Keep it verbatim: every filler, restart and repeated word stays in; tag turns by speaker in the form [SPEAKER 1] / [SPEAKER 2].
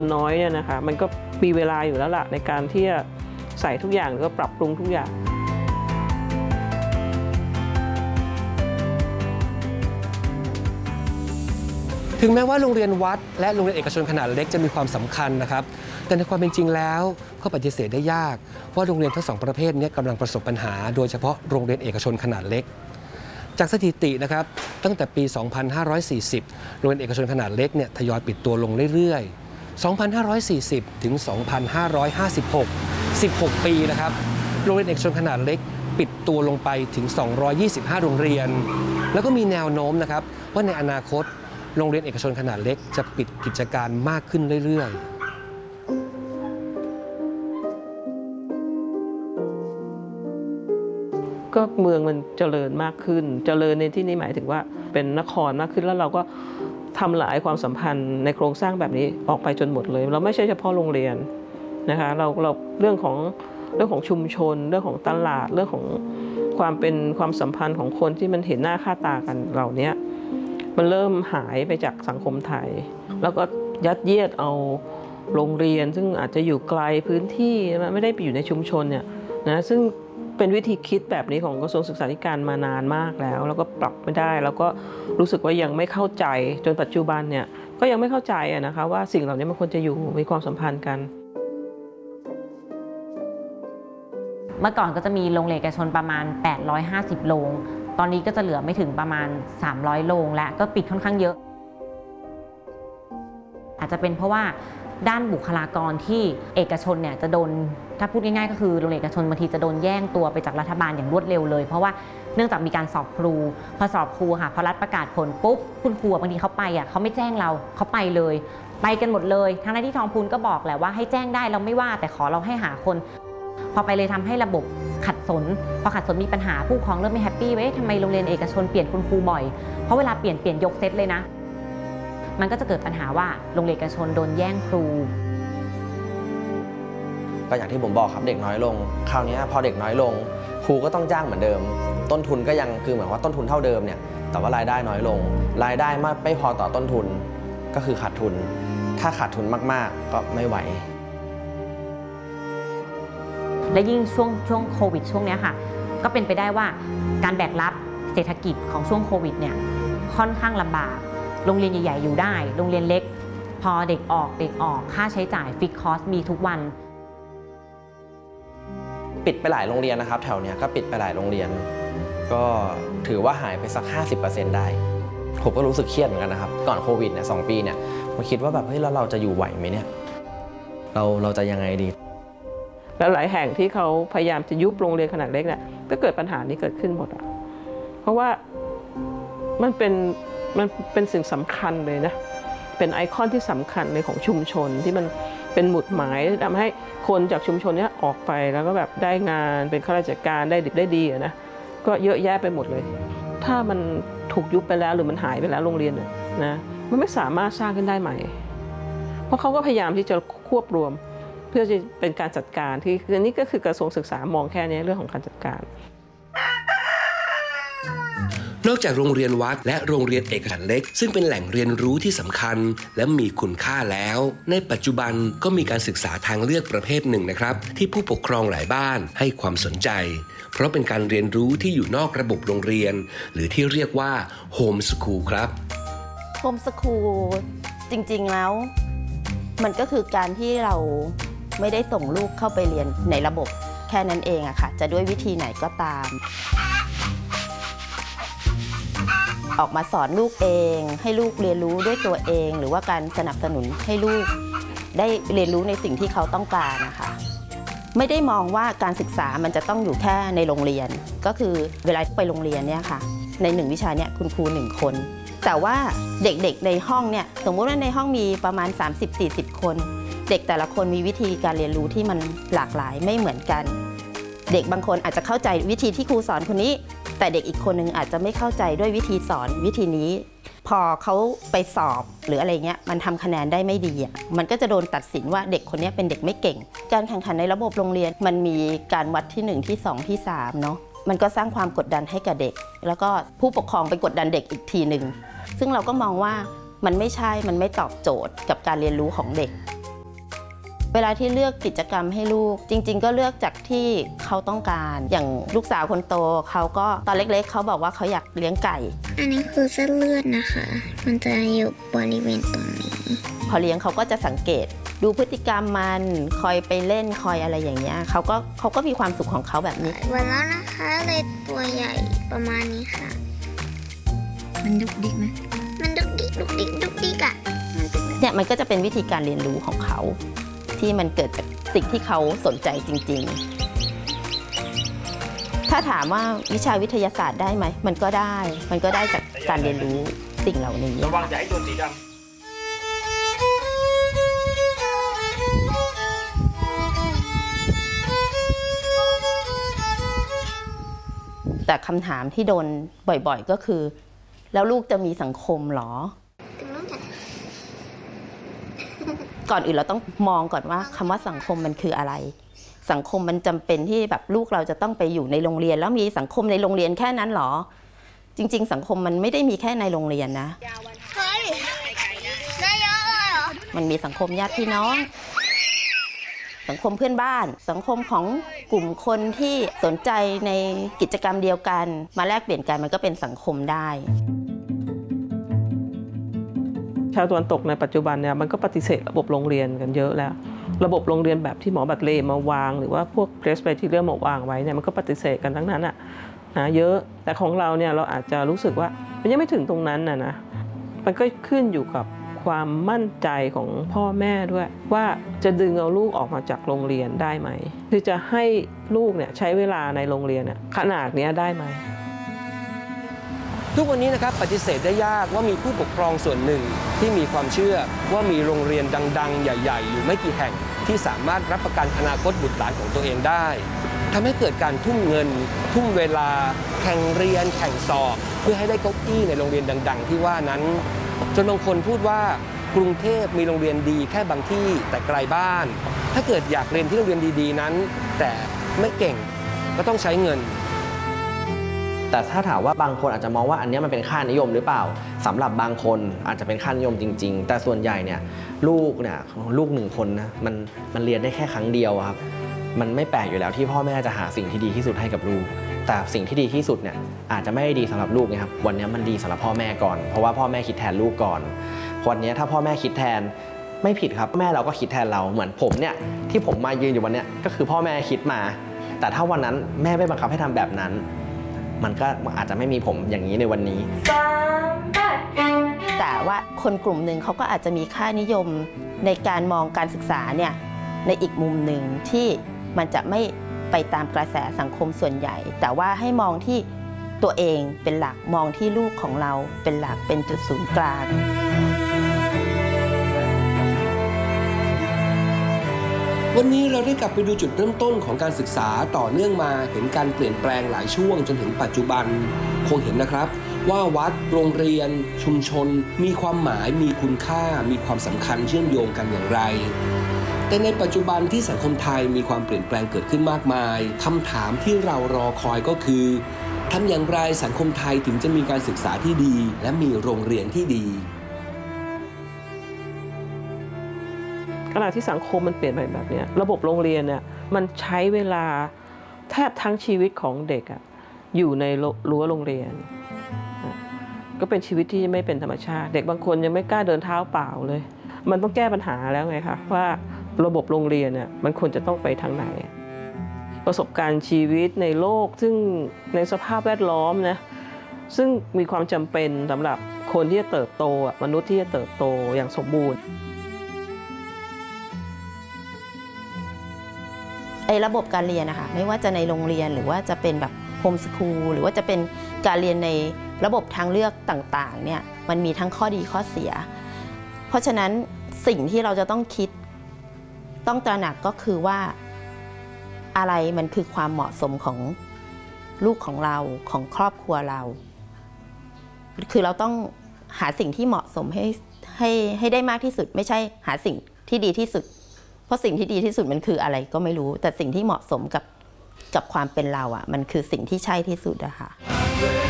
[SPEAKER 1] น้อยเนี่ยนะคะมันก็มีเวลาอยู่แล้วล่ะในการที่จะใส่ทุกอย่างหรือว่าปรับปรุงทุกอย่าง
[SPEAKER 2] ถึงแม้ว่าโรงเรียนวัดและโรงเรียนเอกชนขนาดเล็กจะมีความสำคัญนะครับแต่ในความเป็นจริงแล้วก็ปฏิเสธได้ยากว่าโรงเรียนทั้งสองประเภทนี้กำลังประสบปัญหาโดยเฉพาะโรงเรียนเอกชนขนาดเล็กจากสถิตินะครับตั้งแต่ปี สองพันห้าร้อยสี่สิบ โรงเรียนเอกชนขนาดเล็กเนี่ยทยอยปิดตัวลงเรื่อยๆ สองพันห้าร้อยสี่สิบ ถึง สองพันห้าร้อยห้าสิบหก สิบหก ปีนะครับโรงเรียนเอกชนขนาดเล็กปิดตัวลงไปถึง สองร้อยยี่สิบห้า โรงเรียนแล้วก็มีแนวโน้มนะครับว่าในอนาคตโรงเรียนเอกชนขนาดเล็กจะปิดกิจการมากขึ้นเรื่อย
[SPEAKER 1] ๆก็เมืองมันเจริญมากขึ้นเจริญในที่นี้หมายถึงว่าเป็นนครมากขึ้นแล้วเราก็ทำหลายความสัมพันธ์ในโครงสร้างแบบนี้ออกไปจนหมดเลยเราไม่ใช่เฉพาะโรงเรียนนะคะเราเราเรื่องของเรื่องของชุมชนเรื่องของตลาดเรื่องของความเป็นความสัมพันธ์ของคนที่มันเห็นหน้าค่าตากันเหล่านี้มันเริ่มหายไปจากสังคมไทยแล้วก็ยัดเยียดเอาโรงเรียนซึ่งอาจจะอยู่ไกลพื้นที่ไม่ได้ไปอยู่ในชุมชนเนี่ยนะซึ่งเป็นวิธีคิดแบบนี้ของกระทรวงศึกษาธิการมานานมากแล้วแล้วก็ปรับไม่ได้แล้วก็รู้สึกว่ายังไม่เข้าใจจนปัจจุบันเนี่ยก็ยังไม่เข้าใจนะคะว่าสิ่งเหล่านี้มันควรจะอยู่มีความสัมพันธ์กัน
[SPEAKER 3] เมื่อก่อนก็จะมีโรงเรียนเอกชนประมาณแปดร้อยห้าสิบโรงตอนนี้ก็จะเหลือไม่ถึงประมาณสามร้อยโรงและก็ปิดค่อนข้างเยอะอาจจะเป็นเพราะว่าด้านบุคลากรที่เอกชนเนี่ยจะโดนถ้าพูดง่ายๆก็คือโรงเรียนเอกชนบางทีจะโดนแย่งตัวไปจากรัฐบาลอย่างรวดเร็วเลยเพราะว่าเนื่องจากมีการสอบครูพอสอบครูค่ะพอรัฐประกาศผลปุ๊บคุณครูบางทีเขาไปอ่ะเขาไม่แจ้งเราเขาไปเลยไปกันหมดเลยทั้งที่ทองพูนก็บอกแหละว่าให้แจ้งได้เราไม่ว่าแต่ขอเราให้หาคนพอไปเลยทำให้ระบบขัดสนพอขัดสนมีปัญหาผู้ปกครองเริ่มไม่แฮปปี้เว้ยทำไมโรงเรียนเอกชนเปลี่ยนคุณครูบ่อยเพราะเวลาเปลี่ยนเปลี่ยนยกเซตเลยนะมันก็จะเกิดปัญหาว่าโรงเรียนเอกชนโดนแย่งครู
[SPEAKER 4] ก็อย่างที่ผมบอกครับเด็กน้อยลงคราวนี้พอเด็กน้อยลงครูก็ต้องจ้างเหมือนเดิมต้นทุนก็ยังคือเหมือนว่าต้นทุนเท่าเดิมเนี่ยแต่ว่ารายได้น้อยลงรายได้ไม่พอต่อต้นทุนก็คือขาดทุนถ้าขาดทุนมากๆก็ไม่ไหว
[SPEAKER 3] และยิ่งช่วงช่วงโควิดช่วงนี้ค่ะก็เป็นไปได้ว่าการแบกรับเศรษฐกิจของช่วงโควิดเนี่ยค่อนข้างลำบากโรงเรียนใหญ่ๆอยู่ได้โรงเรียนเล็กพอเด็กออกเด็กออกค่าใช้จ่ายฟิกคอสมีทุกวัน
[SPEAKER 4] ปิดไปหลายโรงเรียนนะครับแถวเนี้ยก็ปิดไปหลายโรงเรียนก็ถือว่าหายไปสัก ห้าสิบเปอร์เซ็นต์ ได้ผมก็รู้สึกเครียดเหมือนกันนะครับก่อนโควิดเนี่ยสองปีเนี่ยผมคิดว่าแบบเฮ้ยแล้วเราจะอยู่ไหวไหมเนี่ยเราเราจะยังไงดี
[SPEAKER 1] แล้วหลายแห่งที่เขาพยายามจะยุบโรงเรียนขนาดเล็กเนี่ยก็เกิดปัญหานี้เกิดขึ้นหมดอ่ะเพราะว่ามันเป็นมันเป็นสิ่งสำคัญเลยนะเป็นไอคอนที่สำคัญเลยของชุมชนที่มันเป็นหมุดหมายทำให้คนจากชุมชนนี้ออกไปแล้วก็แบบได้งานเป็นข้าราชการได้ดิบได้ดีนะก็เยอะแยะไปหมดเลยถ้ามันถูกยุบไปแล้วหรือมันหายไปแล้วโรงเรียนนะมันไม่สามารถสร้างขึ้นได้ใหม่เพราะเขาก็พยายามที่จะควบรวมเพื่อจะเป็นการจัดการที่คือนี่ก็คือกระทรวงศึกษามองแค่นี้เรื่องของการจัดการ
[SPEAKER 2] นอกจากโรงเรียนวัดและโรงเรียนเอกชนเล็กซึ่งเป็นแหล่งเรียนรู้ที่สำคัญและมีคุณค่าแล้วในปัจจุบันก็มีการศึกษาทางเลือกประเภทหนึ่งนะครับที่ผู้ปกครองหลายบ้านให้ความสนใจเพราะเป็นการเรียนรู้ที่อยู่นอกระบบโรงเรียนหรือที่เรียกว่าโฮมสคูลครับ
[SPEAKER 5] โฮมสคูลจริงๆแล้วมันก็คือการที่เราไม่ได้ส่งลูกเข้าไปเรียนในระบบแค่นั้นเองอะค่ะจะด้วยวิธีไหนก็ตามออกมาสอนลูกเองให้ลูกเรียนรู้ด้วยตัวเองหรือว่าการสนับสนุนให้ลูกได้เรียนรู้ในสิ่งที่เขาต้องการนะคะไม่ได้มองว่าการศึกษามันจะต้องอยู่แค่ในโรงเรียนก็คือเวลาไปโรงเรียนเนี่ยค่ะในหนึ่งวิชาเนี่ยคุณครูหนึ่งคนแต่ว่าเด็กๆในห้องเนี่ยสมมติว่าในห้องมีประมาณ สามสิบถึงสี่สิบ คนเด็กแต่ละคนมีวิธีการเรียนรู้ที่มันหลากหลายไม่เหมือนกันเด็กบางคนอาจจะเข้าใจวิธีที่ครูสอนคนนี้แต่เด็กอีกคนนึงอาจจะไม่เข้าใจด้วยวิธีสอนวิธีนี้พอเขาไปสอบหรืออะไรเงี้ยมันทำคะแนนได้ไม่ดีอ่ะมันก็จะโดนตัดสินว่าเด็กคนนี้เป็นเด็กไม่เก่งการแข่งขันในระบบโรงเรียนมันมีการวัดที่หนึ่งที่สองที่สามเนาะมันก็สร้างความกดดันให้กับเด็กแล้วก็ผู้ปกครองไปกดดันเด็กอีกทีหนึ่งซึ่งเราก็มองว่ามันไม่ใช่มันไม่ตอบโจทย์กับการเรียนรู้ของเด็กเวลาที่เลือกกิจกรรมให้ลูกจริงๆก็เลือกจากที่เขาต้องการอย่างลูกสาวคนโตเขาก็ตอนเล็กๆเขาบอกว่าเขาอยากเลี้ยงไก่
[SPEAKER 6] อันนี้คือเส้นเลือดนะคะ มันจะอยู่บริเวณตรงนี้
[SPEAKER 5] พอเลี้ยงเขาก็จะสังเกตดูพฤติกรรมมันคอยไปเล่นคอยอะไรอย่างเงี้ยเขาก็เขาก็มีความสุขของเขาแบบนี้
[SPEAKER 6] วันแล้วนะคะเลยตัวใหญ่ประมาณนี้ค่ะมันดุกดิกไหมมันดุกดิกดุกดิกดุกดิกอะ
[SPEAKER 5] เนี่ยมันก็จะเป็นวิธีการเรียนรู้ของเขาที่มันเกิดจากสิ่งที่เขาสนใจจริงๆถ้าถามว่าวิชาวิทยาศาสตร์ได้ไหมมันก็ได้มันก็ได้จากการเรียนรู้สิ่งเหล่านี้ระวังอย่าให้โดนสีดำแต่คำถามที่โดนบ่อยๆก็คือแล้วลูกจะมีสังคมหรอก่อนอื่นเราต้องมองก่อนว่าคำว่าสังคมมันคืออะไรสังคมมันจำเป็นที่แบบลูกเราจะต้องไปอยู่ในโรงเรียนแล้วมีสังคมในโรงเรียนแค่นั้นหรอจริงๆสังคมมันไม่ได้มีแค่ในโรงเรียนนะ
[SPEAKER 6] เฮ้ยได้เยอะเลยเหรอ
[SPEAKER 5] มันมีสังคมญาติพี่น้องสังคมเพื่อนบ้านสังคมของกลุ่มคนที่สนใจในกิจกรรมเดียวกันมาแลกเปลี่ยนกันมันก็เป็นสังคมได้
[SPEAKER 1] ชาวตะวันตกในปัจจุบันเนี่ยมันก็ปฏิเสธระบบโรงเรียนกันเยอะแล้วระบบโรงเรียนแบบที่หมอบัตเลมาวางหรือว่าพวกเกรสไปที่เรื่องมาวางไว้เนี่ยมันก็ปฏิเสธกันทั้งนั้นอ่ะนะเยอะแต่ของเราเนี่ยเราอาจจะรู้สึกว่ามันยังไม่ถึงตรงนั้นนะนะมันก็ขึ้นอยู่กับความมั่นใจของพ่อแม่ด้วยว่าจะดึงเอาลูกออกมาจากโรงเรียนได้ไหมคือจะให้ลูกเนี่ยใช้เวลาในโรงเรียนเนี่ยขนาดนี้ได้ไหม
[SPEAKER 2] ทุกวันนี้นะครับปฏิเสธได้ยากว่ามีผู้ปกครองส่วนหนึ่งที่มีความเชื่อว่ามีโรงเรียนดังๆใหญ่ๆอยู่ไม่กี่แห่งที่สามารถรับประกันอนาคตบุตรหลานของตัวเองได้ทำให้เกิดการทุ่มเงินทุ่มเวลาแข่งเรียนแข่งสอบเพื่อให้ได้เก้าอี้ในโรงเรียนดังๆที่ว่านั้นจนบางคนพูดว่ากรุงเทพมีโรงเรียนดีแค่บางที่แต่ไกลบ้านถ้าเกิดอยากเรียนที่โรงเรียนดีๆนั้นแต่ไม่เก่งก็ต้องใช้เงิน
[SPEAKER 4] แต่ถ้าถามว่าบางคนอาจจะมองว่าอันนี้มันเป็นค่านิยมหรือเปล่าสำหรับบางคนอาจจะเป็นค่านิยมจริงๆแต่ส่วนใหญ่เนี่ยลูกเนี่ยลูกหนึ่งคนนะมันมันเรียนได้แค่ครั้งเดียวครับมันไม่แปลกอยู่แล้วที่พ่อแม่จะหาสิ่งที่ดีที่สุดให้กับลูกแต่สิ่งที่ดีที่สุดเนี่ยอาจจะไม่ได้ดีสำหรับลูกนะครับวันนี้มันดีสำหรับพ่อแม่ก่อนเพราะว่าพ่อแม่คิดแทนลูกก่อนวันนี้ถ้าพ่อแม่คิดแทนไม่ผิดครับแม่เราก็คิดแทนเราเหมือนผมเนี่ยที่ผมมายืนอยู่วันนี้ก็คือพ่อแม่คิดมาแต่ถ้าวันนั้นแม่ไม่บังคับให้ทำแบบนั้นมันก็อาจจะไม่มีผมอย่างนี้ในวันนี้
[SPEAKER 5] แต่ว่าคนกลุ่มหนึ่งเขาก็อาจจะมีค่านิยมในการมองการศึกษาเนี่ยในอีกมุมหนึ่งที่มันจะไม่ไปตามกระแสสังคมส่วนใหญ่แต่ว่าให้มองที่ตัวเองเป็นหลักมองที่ลูกของเราเป็นหลักเป็นจุดศูนย์กลาง
[SPEAKER 2] วันนี้เราได้กลับไปดูจุดเริ่มต้นของการศึกษาต่อเนื่องมาเห็นการเปลี่ยนแปลงหลายช่วงจนถึงปัจจุบันคงเห็นนะครับว่าวัดโรงเรียนชุมชนมีความหมายมีคุณค่ามีความสำคัญเชื่อมโยงกันอย่างไรแต่ในปัจจุบันที่สังคมไทยมีความเปลี่ยนแปลงเกิดขึ้นมากมายคำถามที่เรารอคอยก็คือทำอย่างไรสังคมไทยถึงจะมีการศึกษาที่ดีและมีโรงเรียนที่ดี
[SPEAKER 1] ขณะที่สังคมมันเปลี่ยนไปแบบนี้ระบบโรงเรียนเนี่ยมันใช้เวลาแทบทั้งชีวิตของเด็กอะอยู่ในรั้วโรงเรียนก็เป็นชีวิตที่ไม่เป็นธรรมชาติเด็กบางคนยังไม่กล้าเดินเท้าเปล่าเลยมันต้องแก้ปัญหาแล้วไงคะว่าระบบโรงเรียนเนี่ยมันควรจะต้องไปทางไหนประสบการณ์ชีวิตในโลกซึ่งในสภาพแวดล้อมนะซึ่งมีความจำเป็นสำหรับคนที่จะเติบโตมนุษย์ที่จะเติบโตอย่างสมบูรณ์
[SPEAKER 5] ไอ้ระบบการเรียนนะคะไม่ว่าจะในโรงเรียนหรือว่าจะเป็นแบบโฮมสคูลหรือว่าจะเป็นการเรียนในระบบทางเลือกต่างๆเนี่ยมันมีทั้งข้อดีข้อเสียเพราะฉะนั้นสิ่งที่เราจะต้องคิดต้องตระหนักก็คือว่าอะไรมันคือความเหมาะสมของลูกของเราของครอบครัวเราคือเราต้องหาสิ่งที่เหมาะสมให้ให้ให้ได้มากที่สุดไม่ใช่หาสิ่งที่ดีที่สุดเพราะสิ่งที่ดีที่สุดมันคืออะไรก็ไม่รู้แต่สิ่งที่เหมาะสมกับกับความเป็นเราอ่ะมันคือสิ่งที่ใช่ที่สุดอะค่ะ